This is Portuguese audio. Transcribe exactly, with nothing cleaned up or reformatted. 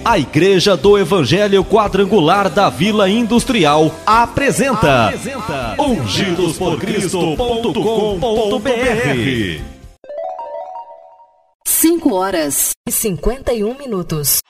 A Igreja do Evangelho Quadrangular da Vila Industrial apresenta, apresenta ungidos por cristo ponto com ponto br. cinco horas e cinquenta e um minutos.